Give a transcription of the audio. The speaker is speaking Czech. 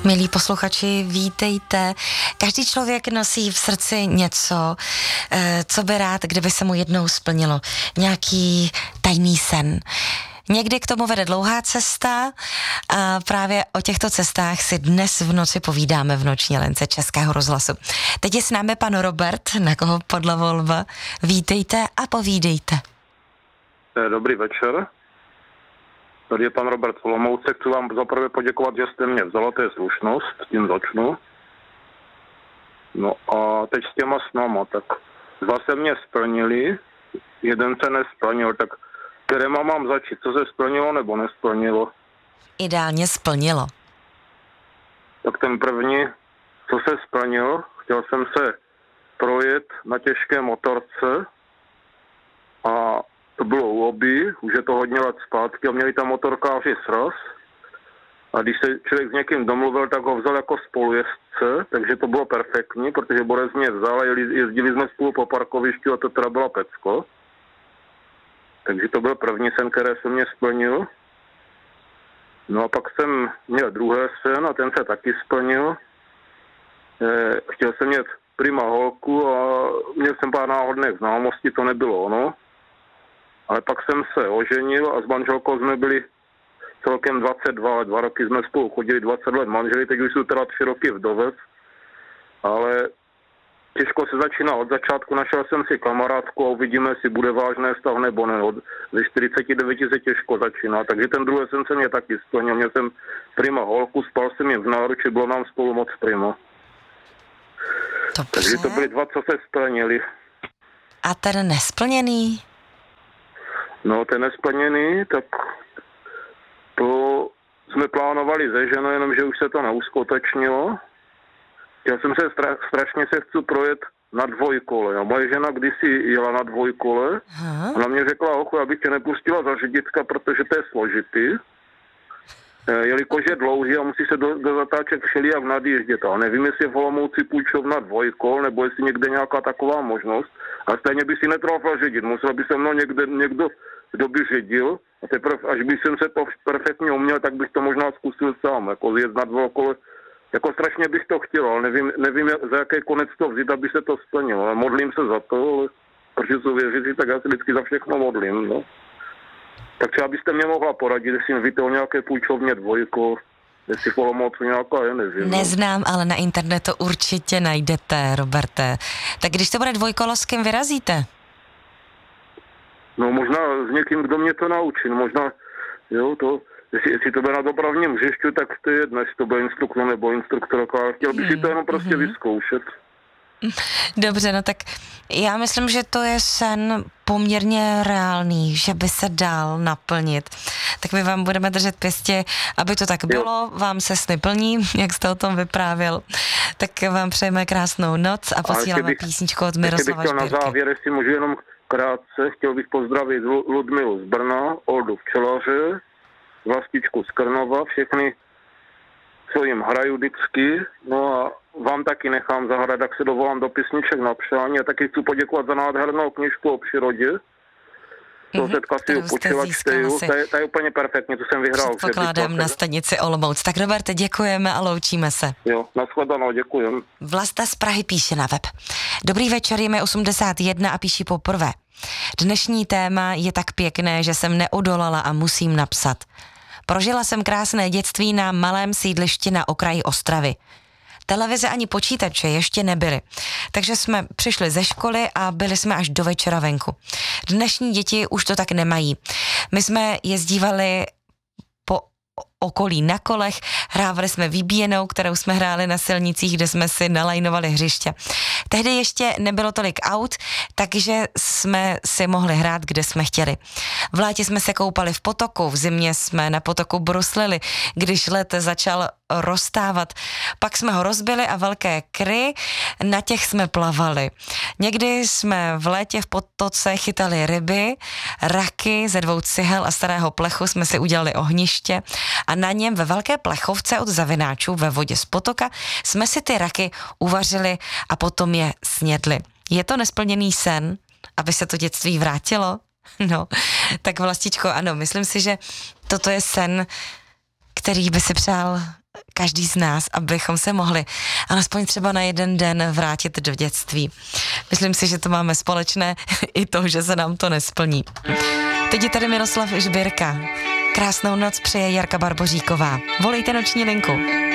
Milí posluchači, vítejte. Každý člověk nosí v srdci něco, co by rád, kdyby se mu jednou splnilo. Nějaký tajný sen. Někdy k tomu vede dlouhá cesta a právě o těchto cestách si dnes v noci povídáme v Noční lince Českého rozhlasu. Teď je s námi pan Robert, na koho padla volba. Vítejte a povídejte. Dobrý večer. Tady je pan Robert Olomouce. Chci vám zaprvé poděkovat, že jste mě vzala, to je slušnost, tím začnu. No a teď s těma snama, tak dva se mě splnili, jeden se nesplnil, tak kteréma mám začít, co se splnilo nebo nesplnilo? Ideálně splnilo. Tak ten první, co se splnil, chtěl jsem se projet na těžké motorce a to bylo u Oby, už je to hodně let zpátky a měli tam motorkáři sraz. A když se člověk s někým domluvil, tak ho vzal jako spolujezdce, takže to bylo perfektní, protože Borec mě vzal a jezdili jsme spolu po parkovišti a to teda byla pecko. Takže to byl první sen, který se mě splnil. No a pak jsem měl druhý sen a ten se taky splnil. Chtěl jsem mít prima holku a měl jsem pár náhodných známostí, to nebylo ono. Ale pak jsem se oženil a s manželkou jsme byli celkem 22 let, 2 roky jsme spolu chodili, 20 let manželi, teď už jsou teda 3 roky vdovec, ale těžko se začíná od začátku, našel jsem si kamarádku a uvidíme, jestli bude vážný stav nebo ne, ze 49 se těžko začíná, takže ten druhý sen se mě taky splnil, měl jsem prima holku, spal jsem jim v náruči, bylo nám spolu moc prima. Dobře. Takže to byly dva, co se splnili. A ten nesplněný? No, ten nesplněný, tak to jsme plánovali ze ženou, jenomže už se to neuskutečnilo. Já jsem se strašně se chci projet na dvojkole. A moje žena kdysi jela na dvojkole. Ona mě řekla, ochu, abych tě nepustila za řidička, protože to je složitý. Jelikož je dlouhý a musí se do zatáček všelijak nadjíždět. A nevím, jestli je v Olomouci půjčovna dvojkol, nebo jestli někde nějaká taková možnost. A stejně by si netroufal řídit. Musel by se mnou někdo, kdo by řídil. A teprve, až bych jsem se to perfektně uměl, tak bych to možná zkusil sám. Jako jet na dvojkole. Jako strašně bych to chtěl, ale nevím za jaký konec to vzít, aby se to splnilo. Ale modlím se za to, ale protože jsou věřící, tak já se vždycky za všechno modlím. No. Tak třeba byste mě mohla poradit, jestli víte o nějaké půjčovně dvojko, jestli v Olomouci nějaká je, nevím. Neznám, ale na internetu určitě najdete, Roberte. Tak když to bude dvojkolo, s kým vyrazíte? No možná s někým, kdo mě to naučí, možná, jo, to, jestli to bude na dopravním hřišťu, tak to je jedno, jestli to bude instruktor nebo instruktorka, ale chtěl bych si to jenom prostě vyzkoušet. Dobře, no tak já myslím, že to je sen poměrně reálný, že by se dal naplnit. Tak my vám budeme držet pěstě, aby to tak bylo, vám se sny plní, jak jste o tom vyprávěl. Tak vám přejeme krásnou noc a posíláme písničku od Miroslava Špírky. Na závěr, jestli můžu jenom krátce, chtěl bych pozdravit Ludmilu z Brna, Oldu Včelaře, Vlastičku z Krnova, všechny, co jim hraju vždycky, no a vám taky nechám zahrát, tak se dovolám do písniček na přání a taky chci poděkovat za nádhernou knížku o přírodě. To teďka si ji počula, čteju, to je úplně perfektní, to jsem vyhrál. Předpokládám na stanici Olomouc. Tak Roberte, děkujeme a loučíme se. Jo, nashledanou, děkujem. Vlasta z Prahy píše na web. Dobrý večer, je mi 81 a píši poprvé. Dnešní téma je tak pěkné, že jsem neodolala a musím napsat. Prožila jsem krásné dětství na malém sídlišti na okraji Ostravy. Televize ani počítače ještě nebyly, takže jsme přišli ze školy a byli jsme až do večera venku. Dnešní děti už to tak nemají. My jsme jezdívali po okolí na kolech, hrávali jsme vybíjenou, kterou jsme hráli na silnicích, kde jsme si nalajnovali hřiště. Tehdy ještě nebylo tolik aut, takže jsme si mohli hrát, kde jsme chtěli. V létě jsme se koupali v potoku, v zimě jsme na potoku bruslili, když led začal roztávat. Pak jsme ho rozbili a velké kry, na těch jsme plavali. Někdy jsme v létě v potoce chytali ryby, raky ze 2 cihel a starého plechu jsme si udělali ohniště a na něm ve velké plechovce od zavináčů ve vodě z potoka jsme si ty raky uvařili a potom je snědli. Je to nesplněný sen, aby se to dětství vrátilo? No, tak Vlastičko, ano, myslím si, že toto je sen, který by si přál každý z nás, abychom se mohli alespoň třeba na jeden den vrátit do dětství. Myslím si, že to máme společné i to, že se nám to nesplní. Teď je tady Miroslav Žbírka. Krásnou noc přeje Jarka Barboříková. Volejte noční linku.